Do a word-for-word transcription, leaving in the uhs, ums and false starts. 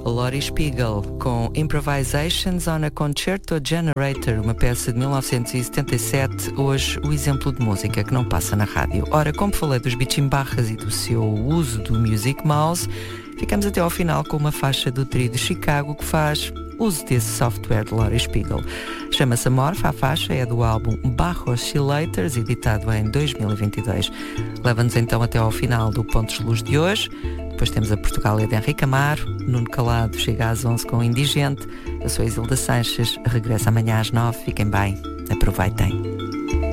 Lori Spiegel com Improvisations on a Concerto Generator, uma peça de mil novecentos e setenta e sete, hoje o exemplo de música que não passa na rádio. Ora, como falei dos Beaching Barras e do seu uso do Music Mouse, ficamos até ao final com uma faixa do trio de Chicago que faz uso desse software de Lori Spiegel. Chama-se Amorph, a faixa é do álbum Bach Oscillators, editado em dois mil e vinte e dois. Leva-nos então até ao final do Pontos de Luz de hoje. Depois temos a Portugália de Henrique Amaro, Nuno Calado chega às onze com o Indigente. Eu sou a Isilda Sanches, regresso amanhã às nove. Fiquem bem, aproveitem.